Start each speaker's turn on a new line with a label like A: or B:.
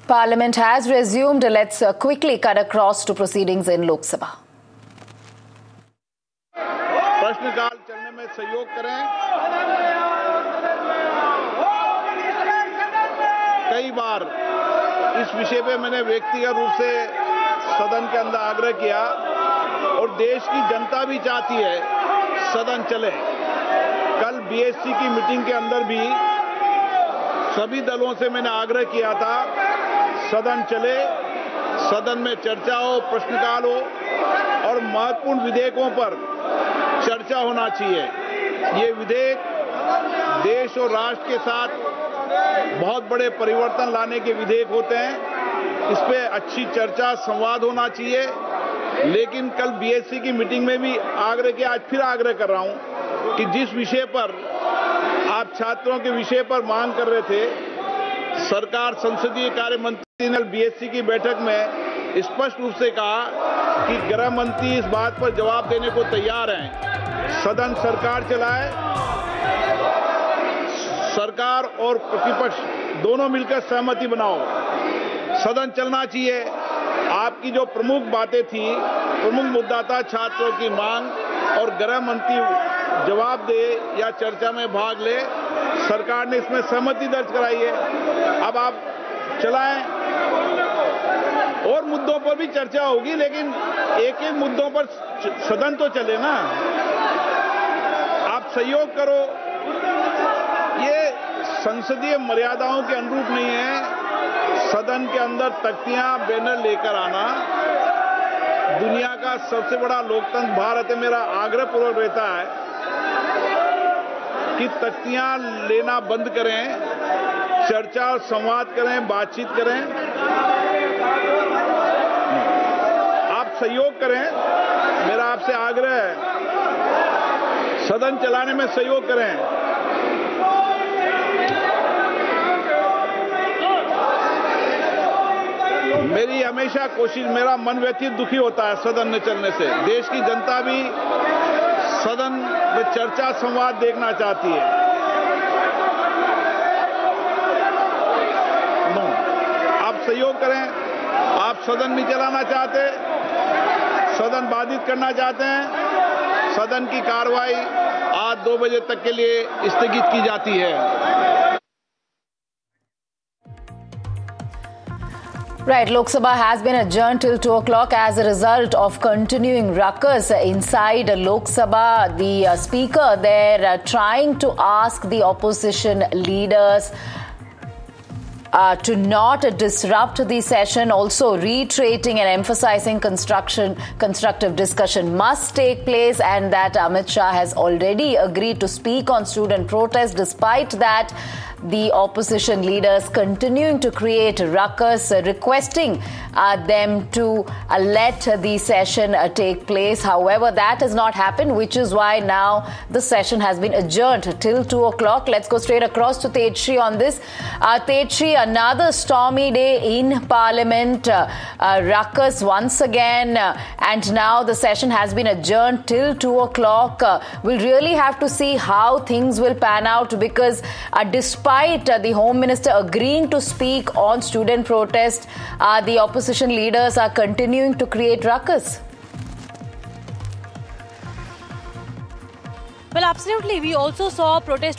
A: Parliament has resumed. Let's quickly cut across to proceedings in Lok Sabha.
B: प्रश्नकाल चलने में सहयोग करें। कई बार इस विषय पे मैंने व्यक्तिगत रूप से सदन के अंदर आग्रह किया और देश की जनता भी चाहती है सदन चले। कल बीएससी की मीटिंग के अंदर भी सभी दलों से मैंने आग्रह किया था सदन चले, सदन में चर्चा हो, प्रश्नकाल हो और महत्वपूर्ण विधेयकों पर चर्चा होना चाहिए। ये विधेयक देश और राष्ट्र के साथ बहुत बड़े परिवर्तन लाने के विधेयक होते हैं। इस पे अच्छी चर्चा, संवाद होना चाहिए। लेकिन कल बीएससी की मीटिंग में भी आग्रह किया, आज फिर आग्रह कर रहा हूं कि जिस विषय पर आप छात्रों के विषय पर मांग कर रहे थे, सरकार संसदीय कार्य मंत्री ने बीएससी की बैठक में स्पष्ट रूप से कहा कि गृह मंत्री इस बात पर जवाब देने को तैयार हैं। सदन सरकार चलाए, सरकार और प्रतिपक्ष दोनों मिलकर सहमति बनाओ, सदन चलना चाहिए। आपकी जो प्रमुख बातें थी, प्रमुख मुद्दा था छात्रों की मांग और गृह मंत्री जवाब दे या चर्चा में भाग ले। सरकार ने इसमें सहमति दर्ज कराई है। अब आप चलाएं, और मुद्दों पर भी चर्चा होगी, लेकिन एक एक मुद्दों पर सदन तो चले ना। आप सहयोग करो। ये संसदीय मर्यादाओं के अनुरूप नहीं है सदन के अंदर तख्तियां, बैनर लेकर आना। दुनिया का सबसे बड़ा लोकतंत्र भारत है। मेरा आग्रह पूर्वक रहता है कि तख्तियां लेना बंद करें, चर्चा और संवाद करें, बातचीत करें। आप सहयोग करें, मेरा आपसे आग्रह है, सदन चलाने में सहयोग करें। मेरी हमेशा कोशिश, मेरा मन व्यथित दुखी होता है सदन न चलने से। देश की जनता भी सदन में चर्चा, संवाद देखना चाहती है। आप सहयोग करें। आप सदन नहीं चलाना चाहते, सदन बाधित करना चाहते हैं, सदन की कार्रवाई आज 2 बजे तक के लिए स्थगित की जाती है।
A: Right, Lok Sabha has been adjourned till 2 o'clock as a result of continuing ruckus inside Lok Sabha. The speaker there trying to ask the opposition leaders to not disrupt the session, also reiterating and emphasizing constructive discussion must take place, and that Amit Shah has already agreed to speak on student protest. Despite that, the opposition leaders continuing to create ruckus, requesting them to let the session take place. However, that has not happened, which is why now the session has been adjourned till 2 o'clock. Let's go straight across to Tejshri on this. Tejshri, another stormy day in Parliament, ruckus once again, and now the session has been adjourned till 2 o'clock. We'll really have to see how things will pan out, because despite the Home Minister agreeing to speak on student protest, the opposition leaders are continuing to create ruckus.
C: Well, absolutely. We also saw protest